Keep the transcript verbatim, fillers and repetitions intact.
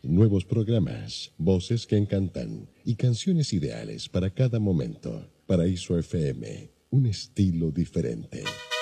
Nuevos programas, voces que encantan y canciones ideales para cada momento. Paraíso F M, un estilo diferente.